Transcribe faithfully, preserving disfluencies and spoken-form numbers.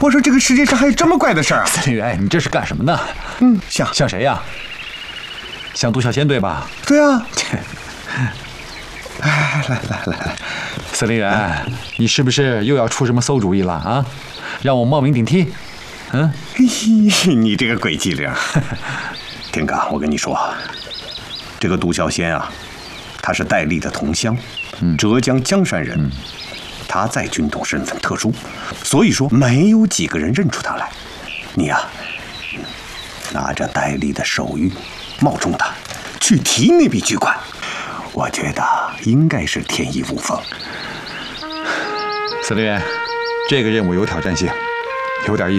婆说这个世界上还有这么怪的事儿啊！ 司令员，你这是干什么呢？ 嗯，像像谁呀？像杜小仙对吧？ 对啊。哎，来来来来， 司令员，你是不是又要出什么馊主意了啊？让我冒名顶替？嗯？ 你这个鬼机灵！天哥，我跟你说，这个杜小仙啊，他是戴笠的同乡，嗯、浙江江山人。嗯、他在军统身份特殊，所以说没有几个人认出他来。你呀、啊，拿着戴笠的手谕，冒充他去提那笔巨款，我觉得应该是天衣无缝。 司令员，这个任务有挑战性，有点意思。